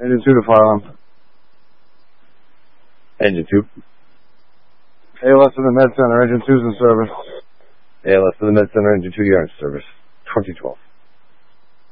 Engine 2 to fire alarm. Engine 2. ALS to the Med Center, Engine 2's in service. ALS to the Med Center, Engine 2, you're in service. 2012.